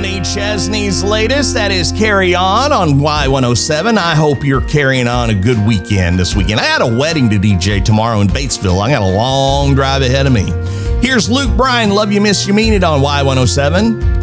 Kenny Chesney's latest. That is Carry On Y107. I hope you're carrying on a good weekend this weekend. I got a wedding to DJ tomorrow in Batesville. I got a long drive ahead of me. Here's Luke Bryan, Love You, Miss You, Mean It on Y107.